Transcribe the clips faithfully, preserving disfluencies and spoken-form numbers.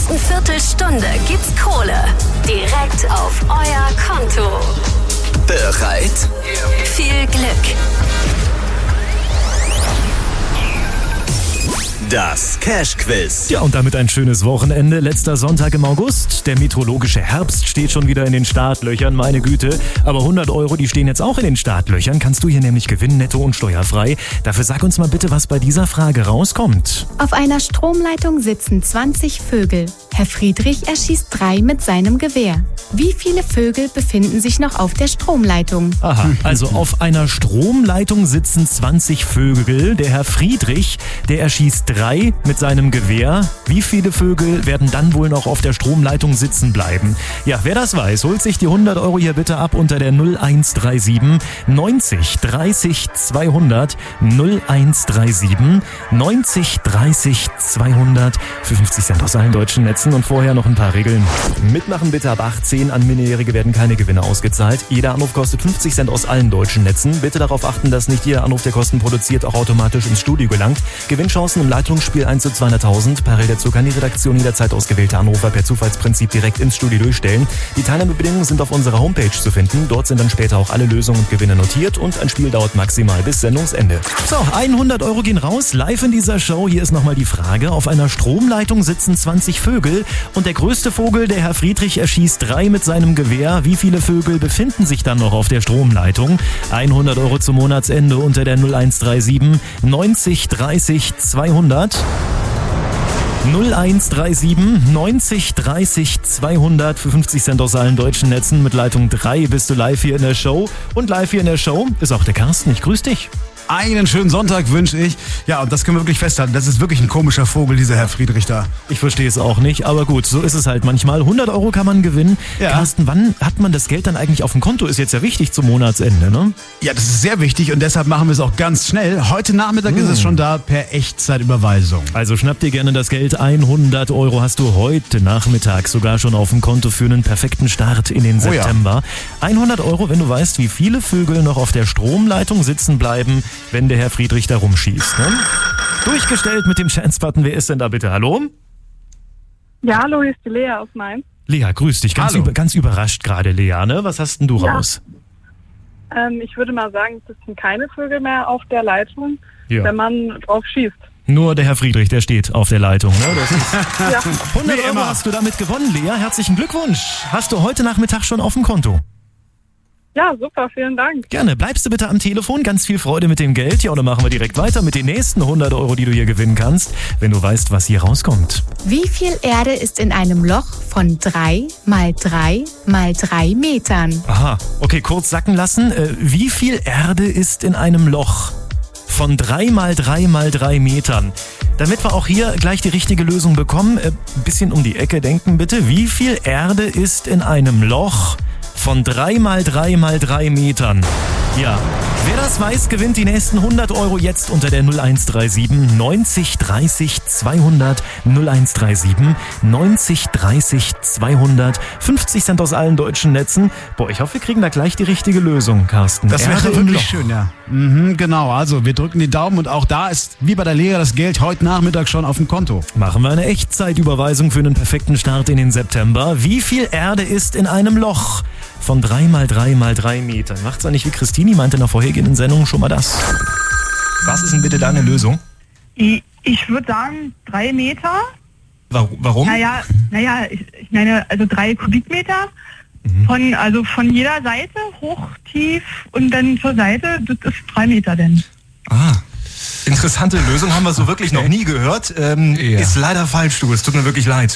nächsten Viertelstunde gibt's Kohle. Direkt auf euer Konto. Bereit? Viel Glück. Das Cash-Quiz. Ja, und damit ein schönes Wochenende. Letzter Sonntag im August. Der meteorologische Herbst steht schon wieder in den Startlöchern, meine Güte. Aber hundert Euro, die stehen jetzt auch in den Startlöchern. Kannst du hier nämlich gewinnen, netto und steuerfrei. Dafür sag uns mal bitte, was bei dieser Frage rauskommt. Auf einer Stromleitung sitzen zwanzig Vögel. Herr Friedrich erschießt drei mit seinem Gewehr. Wie viele Vögel befinden sich noch auf der Stromleitung? Aha, also auf einer Stromleitung sitzen zwanzig Vögel. Der Herr Friedrich, der erschießt drei mit seinem Gewehr. Wie viele Vögel werden dann wohl noch auf der Stromleitung sitzen bleiben? Ja, wer das weiß, holt sich die hundert Euro hier bitte ab unter der null eins drei sieben neunzig dreißig zweihundert. null eins drei sieben neunzig dreißig zweihundert für fünfzig Cent aus allen deutschen Netzen. Und vorher noch ein paar Regeln. Mitmachen bitte ab achtzehn. An Minderjährige werden keine Gewinne ausgezahlt. Jeder Anruf kostet fünfzig Cent aus allen deutschen Netzen. Bitte darauf achten, dass nicht jeder Anruf, der Kosten produziert, auch automatisch ins Studio gelangt. Gewinnchancen im Leitungsspiel eins zu zweihunderttausend. Parallel dazu kann die Redaktion jederzeit ausgewählte Anrufer per Zufallsprinzip direkt ins Studio durchstellen. Die Teilnahmebedingungen sind auf unserer Homepage zu finden. Dort sind dann später auch alle Lösungen und Gewinne notiert und ein Spiel dauert maximal bis Sendungsende. So, hundert Euro gehen raus. Live in dieser Show. Hier ist nochmal die Frage. Auf einer Stromleitung sitzen zwanzig Vögel und der größte Vogel, der Herr Friedrich, erschießt drei mit seinem Gewehr. Wie viele Vögel befinden sich dann noch auf der Stromleitung? hundert Euro zum Monatsende unter der null eins drei sieben neunzig dreißig zweihundert. null eins drei sieben neunzig dreißig zweihundert für fünfzig Cent aus allen deutschen Netzen. Mit Leitung drei bist du live hier in der Show. Und live hier in der Show ist auch der Carsten. Ich grüße dich. Einen schönen Sonntag wünsche ich. Ja, und das können wir wirklich festhalten. Das ist wirklich ein komischer Vogel, dieser Herr Friedrich da. Ich verstehe es auch nicht, aber gut, so ist es halt manchmal. hundert Euro kann man gewinnen. Ja. Carsten, wann hat man das Geld dann eigentlich auf dem Konto? Ist jetzt ja wichtig zum Monatsende, ne? Ja, das ist sehr wichtig und deshalb machen wir es auch ganz schnell. Heute Nachmittag hm. ist es schon da per Echtzeitüberweisung. Also schnapp dir gerne das Geld. hundert Euro hast du heute Nachmittag sogar schon auf dem Konto für einen perfekten Start in den September. Oh ja. hundert Euro, wenn du weißt, wie viele Vögel noch auf der Stromleitung sitzen bleiben, wenn der Herr Friedrich da rumschießt. Ne? Durchgestellt mit dem Chance-Button. Wer ist denn da bitte? Hallo? Ja, hallo, hier ist die Lea aus Mainz. Lea, grüß dich. Ganz, über, ganz überrascht gerade, Lea, ne? Was hast denn du ja. raus? Ähm, ich würde mal sagen, es sitzen keine Vögel mehr auf der Leitung, ja. wenn man drauf schießt. Nur der Herr Friedrich, der steht auf der Leitung. Ne? Das ist ja. hundert Euro hast du damit gewonnen, Lea. Herzlichen Glückwunsch. Hast du heute Nachmittag schon auf dem Konto? Ja, super, vielen Dank. Gerne, bleibst du bitte am Telefon, ganz viel Freude mit dem Geld. Ja, und dann machen wir direkt weiter mit den nächsten hundert Euro, die du hier gewinnen kannst, wenn du weißt, was hier rauskommt. Wie viel Erde ist in einem Loch von drei mal drei mal drei Metern? Aha, okay, kurz sacken lassen. Äh, wie viel Erde ist in einem Loch von drei mal drei mal drei Metern? Damit wir auch hier gleich die richtige Lösung bekommen, ein äh, bisschen um die Ecke denken bitte. Wie viel Erde ist in einem Loch von drei mal drei mal drei Metern? Ja, wer das weiß, gewinnt die nächsten hundert Euro jetzt unter der null eins drei sieben neunzig dreißig zweihundert. null eins drei sieben neunzig dreißig zweihundert. fünfzig Cent aus allen deutschen Netzen. Boah, ich hoffe, wir kriegen da gleich die richtige Lösung, Carsten. Das wäre wirklich schön, ja. Mhm, genau, also wir drücken die Daumen und auch da ist, wie bei der Lehre, das Geld heute Nachmittag schon auf dem Konto. Machen wir eine Echtzeitüberweisung für einen perfekten Start in den September. Wie viel Erde ist in einem Loch von drei mal drei mal drei Metern? Macht's ja nicht wie Christini meinte in der vorhergehenden Sendung schon mal das. Was ist denn bitte deine Lösung? Ich, ich würde sagen drei Meter. Warum? Naja, naja, ich, ich meine, also drei Kubikmeter. Mhm. Von, also von jeder Seite, hoch, tief und dann zur Seite, das ist drei Meter denn. Ah, interessante Lösung, haben wir so wirklich noch nie gehört. Ähm, ja. Ist leider falsch, du, es tut mir wirklich leid.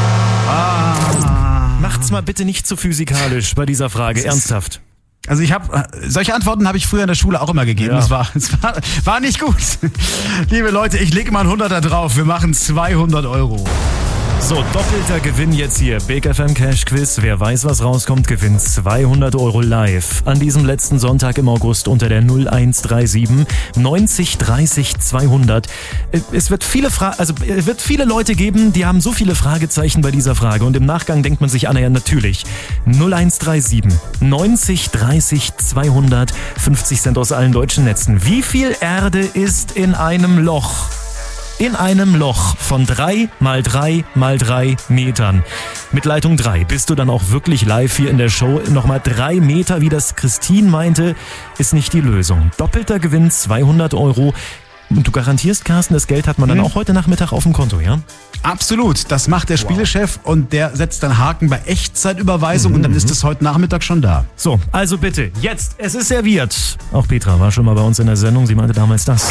Ah. Macht's mal bitte nicht zu physikalisch bei dieser Frage, ernsthaft. Also ich habe solche Antworten habe ich früher in der Schule auch immer gegeben. Ja. Das war, das war, war nicht gut. Liebe Leute, ich lege mal einen Hunderter drauf. Wir machen zweihundert Euro. So, doppelter Gewinn jetzt hier. Big F M Cash Quiz. Wer weiß, was rauskommt, gewinnt zweihundert Euro live. An diesem letzten Sonntag im August unter der null eins drei sieben neunzig dreißig zweihundert. Es wird viele Fra- also es wird viele Leute geben, die haben so viele Fragezeichen bei dieser Frage. Und im Nachgang denkt man sich, ah, ja, natürlich. null eins drei sieben neunzig dreißig zweihundert. fünfzig Cent aus allen deutschen Netzen. Wie viel Erde ist in einem Loch in einem Loch von drei mal drei mal drei Metern. Mit Leitung drei bist du dann auch wirklich live hier in der Show. Nochmal drei Meter, wie das Christine meinte, ist nicht die Lösung. Doppelter Gewinn, zweihundert Euro. Und du garantierst, Carsten, das Geld hat man dann Mhm. auch heute Nachmittag auf dem Konto, ja? Absolut, das macht der Spielechef und der setzt dann Haken bei Echtzeitüberweisung Mhm, und dann ist es heute Nachmittag schon da. So, also bitte, jetzt, es ist serviert. Auch Petra war schon mal bei uns in der Sendung, sie meinte damals das.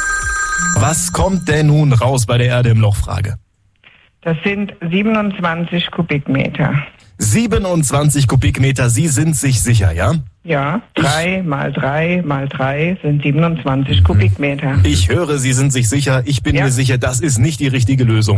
Was kommt denn nun raus bei der Erde im Loch-Frage? Das sind siebenundzwanzig Kubikmeter. siebenundzwanzig Kubikmeter, Sie sind sich sicher, ja? Ja, drei mal drei mal drei sind siebenundzwanzig Kubikmeter. Ich höre, Sie sind sich sicher. Ich bin Ja. mir sicher, das ist nicht die richtige Lösung.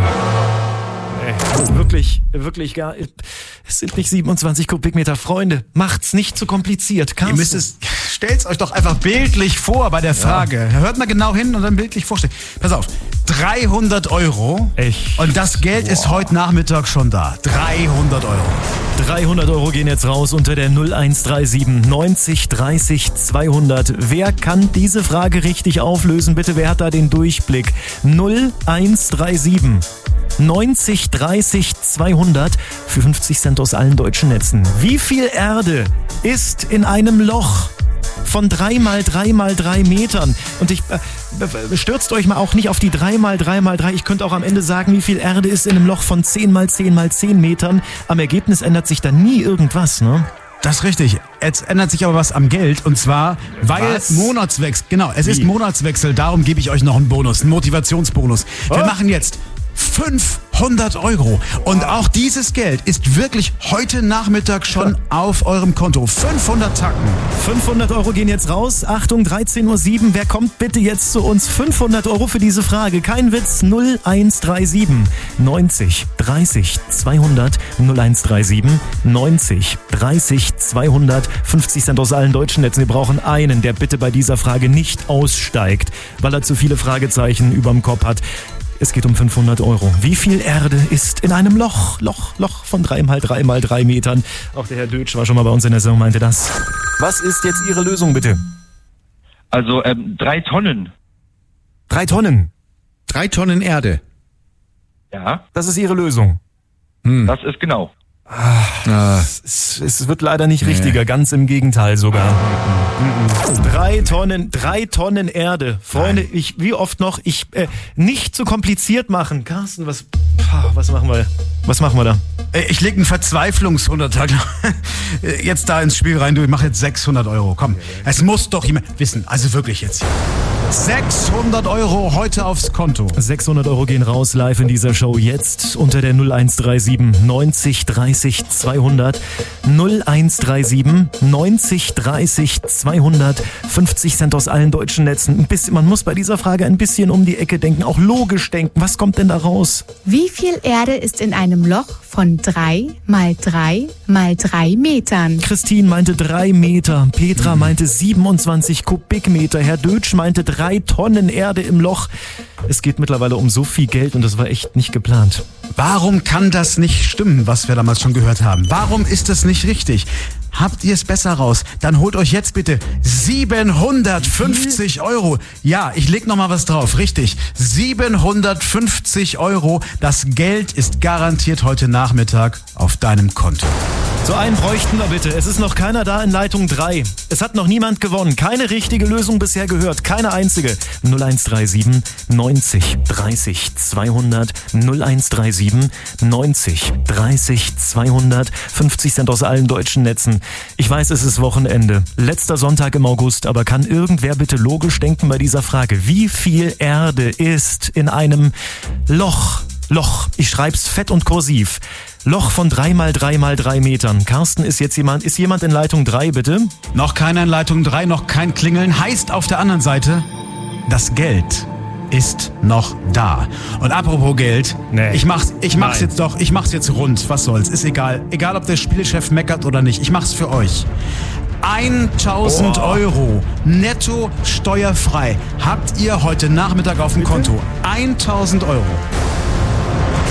Ey, wirklich, wirklich gar. Es sind nicht siebenundzwanzig Kubikmeter. Freunde, macht's nicht zu kompliziert. Ihr Carsten. müsst es, stellt's euch doch einfach bildlich vor bei der Frage. Hört mal genau hin und dann bildlich vorstellen. Pass auf, dreihundert Euro. Echt? Und das Geld ist heute Nachmittag schon da. dreihundert Euro. dreihundert Euro gehen jetzt raus unter der null eins drei sieben neunzig dreißig zweihundert. Wer kann diese Frage richtig auflösen? Bitte, wer hat da den Durchblick? null eins drei sieben neunzig dreißig zweihundert für fünfzig Cent aus allen deutschen Netzen. Wie viel Erde ist in einem Loch von drei mal drei mal drei Metern? Und ich äh, stürzt euch mal auch nicht auf die drei mal drei mal drei. Ich könnte auch am Ende sagen, wie viel Erde ist in einem Loch von zehn mal zehn mal zehn Metern. Am Ergebnis ändert sich da nie irgendwas, ne? Das ist richtig. Jetzt ändert sich aber was am Geld und zwar, weil Was? Monatswechsel, genau, es ist Wie? Monatswechsel, darum gebe ich euch noch einen Bonus, einen Motivationsbonus. Wir Was? machen jetzt fünfhundert Euro und auch dieses Geld ist wirklich heute Nachmittag schon auf eurem Konto. fünfhundert Tacken. fünfhundert Euro gehen jetzt raus. Achtung, dreizehn Uhr sieben. Wer kommt bitte jetzt zu uns? fünfhundert Euro für diese Frage. Kein Witz. null eins drei sieben neunzig dreißig zweihundert. null eins drei sieben neunzig dreißig zweihundert. fünfzig Cent aus allen deutschen Netzen. Wir brauchen einen, der bitte bei dieser Frage nicht aussteigt, weil er zu viele Fragezeichen überm Kopf hat. Es geht um fünfhundert Euro. Wie viel Erde ist in einem Loch? Loch, Loch von drei mal drei mal drei Metern. Auch der Herr Dötsch war schon mal bei uns in der Sendung, meinte das. Was ist jetzt Ihre Lösung, bitte? Also ähm, drei Tonnen. Drei Tonnen. Drei Tonnen Erde. Ja, Das ist Ihre Lösung. das ist genau. Es, es wird leider nicht richtiger, ganz im Gegenteil sogar. Drei Tonnen, drei Tonnen Erde. Freunde, ich, wie oft noch, ich, äh, nicht zu kompliziert machen. Carsten, was, pah, was machen wir, was machen wir da? Äh, Ich lege einen Verzweiflungshunderter jetzt da ins Spiel rein. Du, ich mache jetzt sechshundert Euro. Komm, es muss doch jemand wissen. Also wirklich jetzt. sechshundert Euro heute aufs Konto. sechshundert Euro gehen raus live in dieser Show jetzt unter der null eins drei sieben neunzig dreißig zweihundert. null eins drei sieben neunzig dreißig zweihundert. fünfzig Cent aus allen deutschen Netzen. Ein bisschen, man muss bei dieser Frage ein bisschen um die Ecke denken, auch logisch denken. Was kommt denn da raus? Wie viel Erde ist in einem Loch von drei mal drei mal drei Metern? Christine meinte drei Meter, Petra meinte siebenundzwanzig Kubikmeter, Herr Dötsch meinte drei Tonnen Erde im Loch. Es geht mittlerweile um so viel Geld und das war echt nicht geplant. Warum kann das nicht stimmen, was wir damals schon gehört haben? Warum ist das nicht richtig? Habt ihr es besser raus? Dann holt euch jetzt bitte siebenhundertfünfzig Euro. Ja, ich leg noch mal was drauf. Richtig. siebenhundertfünfzig Euro. Das Geld ist garantiert heute Nachmittag auf deinem Konto. So einen bräuchten wir bitte. Es ist noch keiner da in Leitung drei. Es hat noch niemand gewonnen. Keine richtige Lösung bisher gehört. Keine einzige. null eins drei sieben neunzig dreißig zweihundert. null eins drei sieben neunzig dreißig zweihundert. fünfzig Cent aus allen deutschen Netzen. Ich weiß, es ist Wochenende. Letzter Sonntag im August. Aber kann irgendwer bitte logisch denken bei dieser Frage? Wie viel Erde ist in einem Loch? Loch. Ich schreib's fett und kursiv. Loch von drei mal drei mal drei Metern. Carsten, ist jetzt jemand, ist jemand in Leitung drei, bitte? Noch keiner in Leitung drei, noch kein Klingeln. Heißt auf der anderen Seite, das Geld ist noch da. Und apropos Geld, Nee. ich mach's, ich mach's Nein. jetzt doch, ich mach's jetzt rund. Was soll's, ist egal. Egal, ob der Spielchef meckert oder nicht. Ich mach's für euch. tausend Euro netto steuerfrei habt ihr heute Nachmittag auf dem Konto. tausend Euro.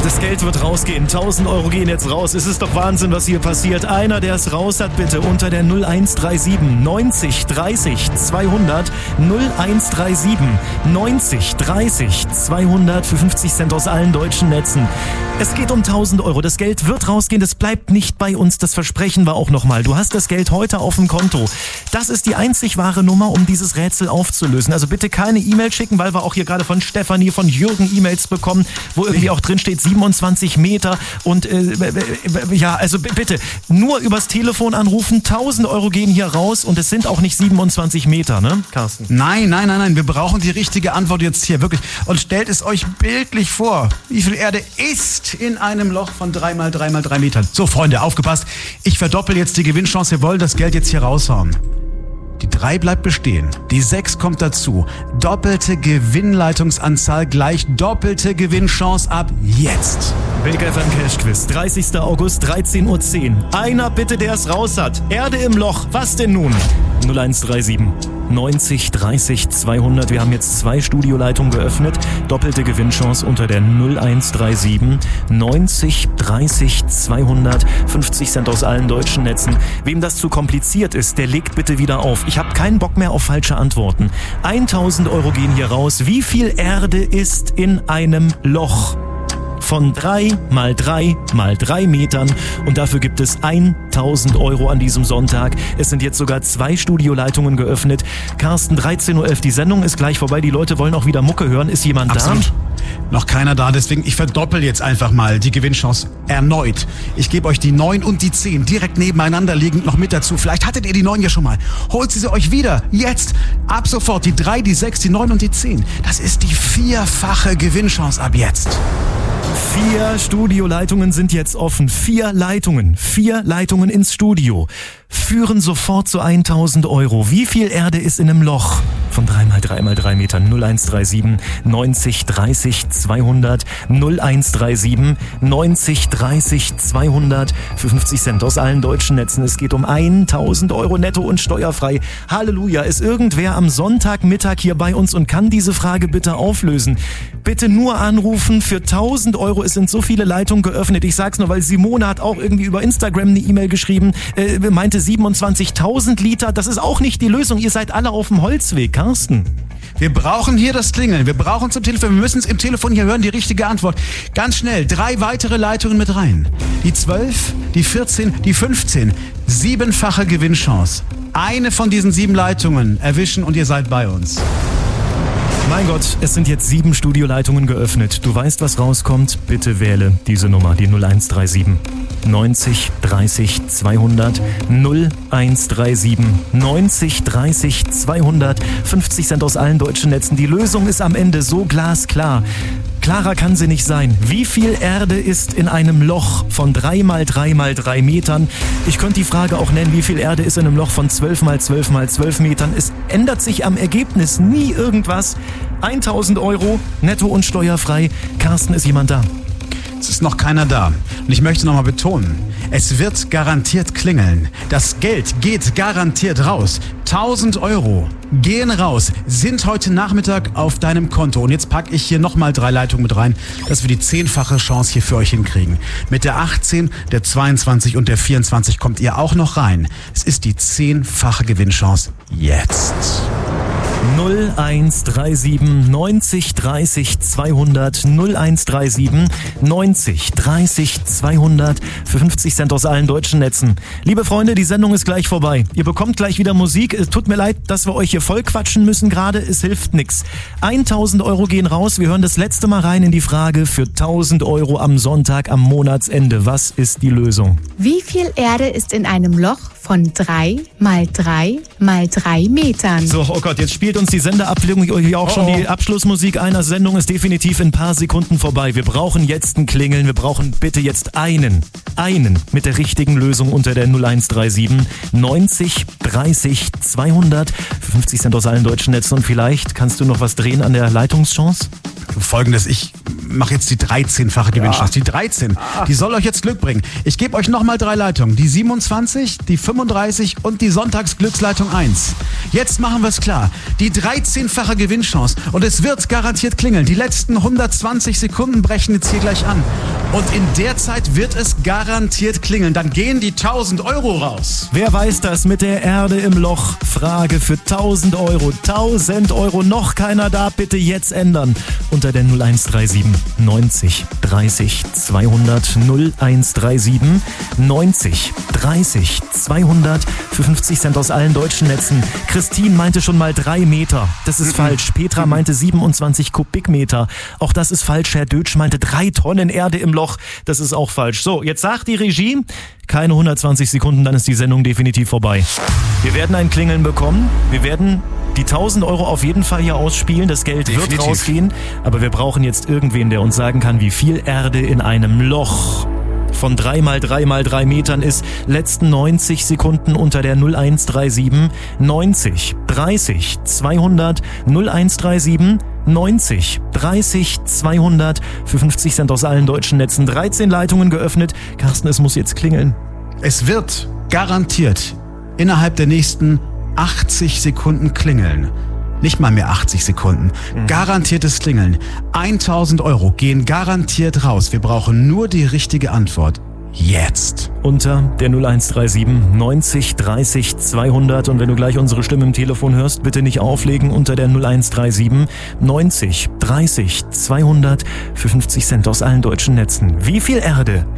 Das Geld wird rausgehen. tausend Euro gehen jetzt raus. Es ist doch Wahnsinn, was hier passiert. Einer, der es raus hat, bitte unter der null eins drei sieben neunzig dreißig zweihundert null eins drei sieben neunzig dreißig zweihundert für fünfzig Cent aus allen deutschen Netzen. Es geht um tausend Euro. Das Geld wird rausgehen. Das bleibt nicht bei uns. Das versprechen wir auch nochmal. Du hast das Geld heute auf dem Konto. Das ist die einzig wahre Nummer, um dieses Rätsel aufzulösen. Also bitte keine E-Mail schicken, weil wir auch hier gerade von Stefanie, von Jürgen E-Mails bekommen, wo irgendwie auch drin steht siebenundzwanzig Meter und äh, ja, also b- bitte nur übers Telefon anrufen. tausend Euro gehen hier raus und es sind auch nicht siebenundzwanzig Meter, ne, Carsten? Nein, nein, nein, nein. Wir brauchen die richtige Antwort jetzt hier, wirklich. Und stellt es euch bildlich vor, wie viel Erde ist in einem Loch von drei mal drei mal drei Metern. So, Freunde, aufgepasst. Ich verdoppel jetzt die Gewinnchance. Wir wollen das Geld jetzt hier raushauen. Die drei bleibt bestehen. Die sechs kommt dazu. Doppelte Gewinnleitungsanzahl gleich doppelte Gewinnchance ab jetzt. Big F M Cash Quiz, dreißigster August, dreizehn Uhr zehn. Einer bitte, der es raus hat. Erde im Loch. Was denn nun? null eins drei sieben neunzig dreißig zweihundert. Wir haben jetzt zwei Studioleitungen geöffnet. Doppelte Gewinnchance unter der null eins drei sieben neunzig dreißig zweihundert. fünfzig Cent aus allen deutschen Netzen. Wem das zu kompliziert ist, der legt bitte wieder auf. Ich habe keinen Bock mehr auf falsche Antworten. tausend Euro gehen hier raus. Wie viel Erde ist in einem Loch? Von drei mal drei mal drei Metern und dafür gibt es tausend Euro an diesem Sonntag. Es sind jetzt sogar zwei Studioleitungen geöffnet. Carsten, dreizehn Uhr elf, die Sendung ist gleich vorbei. Die Leute wollen auch wieder Mucke hören. Ist jemand Absolut. da? Noch keiner da, deswegen ich verdoppel jetzt einfach mal die Gewinnchance erneut. Ich gebe euch die neun und die zehn direkt nebeneinander liegend noch mit dazu. Vielleicht hattet ihr die neun ja schon mal. Holt sie sie euch wieder. Jetzt. Ab sofort die drei, die sechs, die neun und die zehn. Das ist die vierfache Gewinnchance ab jetzt. Vier Studioleitungen sind jetzt offen. Vier Leitungen. Vier Leitungen ins Studio. Führen sofort zu tausend Euro. Wie viel Erde ist in einem Loch? Von drei mal drei mal drei Metern. null eins drei sieben neunzig dreißig zweihundert. null eins drei sieben neunzig dreißig zweihundert. Für fünfzig Cent aus allen deutschen Netzen. Es geht um tausend Euro netto und steuerfrei. Halleluja. Ist irgendwer am Sonntagmittag hier bei uns und kann diese Frage bitte auflösen? Bitte nur anrufen für tausend Euro. Es sind so viele Leitungen geöffnet. Ich sag's nur, weil Simone hat auch irgendwie über Instagram eine E-Mail geschrieben, äh, meinte siebenundzwanzigtausend Liter. Das ist auch nicht die Lösung. Ihr seid alle auf dem Holzweg. Carsten? Wir brauchen hier das Klingeln. Wir brauchen es im Telefon. Wir müssen es im Telefon hier hören, die richtige Antwort. Ganz schnell. Drei weitere Leitungen mit rein. Die zwölf, die vierzehn, die fünfzehn. Siebenfache Gewinnchance. Eine von diesen sieben Leitungen erwischen und ihr seid bei uns. Mein Gott, es sind jetzt sieben Studioleitungen geöffnet. Du weißt, was rauskommt? Bitte wähle diese Nummer, die null eins drei sieben neunzig dreißig zweihundert. null eins drei sieben neunzig dreißig zweihundert. fünfzig Cent aus allen deutschen Netzen. Die Lösung ist am Ende so glasklar. Klarer kann sie nicht sein. Wie viel Erde ist in einem Loch von drei mal drei mal drei Metern? Ich könnte die Frage auch nennen, wie viel Erde ist in einem Loch von zwölf mal zwölf mal zwölf Metern? Es ändert sich am Ergebnis nie irgendwas. tausend Euro, netto und steuerfrei. Carsten, ist jemand da? Es ist noch keiner da. Und ich möchte nochmal betonen, es wird garantiert klingeln. Das Geld geht garantiert raus. tausend Euro gehen raus, sind heute Nachmittag auf deinem Konto. Und jetzt packe ich hier nochmal drei Leitungen mit rein, dass wir die zehnfache Chance hier für euch hinkriegen. Mit der achtzehn, der zweiundzwanzig und der vierundzwanzig kommt ihr auch noch rein. Es ist die zehnfache Gewinnchance jetzt. null eins drei sieben neunzig dreißig zweihundert. null eins drei sieben neunzig dreißig zweihundert. Für fünfzig Cent aus allen deutschen Netzen. Liebe Freunde, die Sendung ist gleich vorbei. Ihr bekommt gleich wieder Musik. Es tut mir leid, dass wir euch hier voll quatschen müssen gerade. Es hilft nix. tausend Euro gehen raus. Wir hören das letzte Mal rein in die Frage für tausend Euro am Sonntag am Monatsende. Was ist die Lösung? Wie viel Erde ist in einem Loch von drei mal drei mal drei Metern? So, oh Gott, jetzt spielt uns die Sendeabwicklung hier auch schon Oh. die Abschlussmusik einer Sendung. Ist definitiv in ein paar Sekunden vorbei. Wir brauchen jetzt ein Klingeln. Wir brauchen bitte jetzt einen, einen mit der richtigen Lösung unter der null eins drei sieben neunzig dreißig zweihundert. Für fünfzig Cent aus allen deutschen Netzen. Und vielleicht kannst du noch was drehen an der Leitungschance? Folgendes, ich mache jetzt die dreizehnfache Gewinnchance. Die dreizehn, die soll euch jetzt Glück bringen. Ich gebe euch nochmal drei Leitungen. Die siebenundzwanzig, die fünfunddreißig und die Sonntagsglücksleitung eins. Jetzt machen wir es klar. Die dreizehnfache Gewinnchance. Und es wird garantiert klingeln. Die letzten hundertzwanzig Sekunden brechen jetzt hier gleich an. Und in der Zeit wird es garantiert klingeln. Dann gehen die tausend Euro raus. Wer weiß das mit der Erde im Loch? Frage für tausend Euro. tausend Euro, noch keiner da? Bitte jetzt ändern. Unter der null eins drei sieben neunzig dreißig zweihundert null eins drei sieben neunzig dreißig zweihundert für fünfzig Cent aus allen deutschen Netzen. Christine meinte schon mal drei Meter. Das ist falsch. Petra meinte siebenundzwanzig Kubikmeter. Auch das ist falsch. Herr Dötsch meinte drei Tonnen Erde im Loch. Das ist auch falsch. So, jetzt sagt die Regie, keine hundertzwanzig Sekunden, dann ist die Sendung definitiv vorbei. Wir werden ein Klingeln bekommen. Wir werden die tausend Euro auf jeden Fall hier ausspielen. Das Geld Definitiv. wird rausgehen. Aber wir brauchen jetzt irgendwen, der uns sagen kann, wie viel Erde in einem Loch von drei mal drei mal drei Metern ist. Letzten neunzig Sekunden unter der null eins drei sieben neunzig dreißig zweihundert null eins drei sieben neunzig dreißig zweihundert für fünfzig Cent aus allen deutschen Netzen. dreizehn Leitungen geöffnet. Carsten, es muss jetzt klingeln. Es wird garantiert innerhalb der nächsten achtzig Sekunden klingeln. Nicht mal mehr achtzig Sekunden. Mhm. Garantiertes Klingeln. tausend Euro gehen garantiert raus. Wir brauchen nur die richtige Antwort. Jetzt. Unter der null eins drei sieben neunzig dreißig zweihundert. Und wenn du gleich unsere Stimme im Telefon hörst, bitte nicht auflegen. Unter der null eins drei sieben neunzig dreißig zweihundert für fünfzig Cent aus allen deutschen Netzen. Wie viel Erde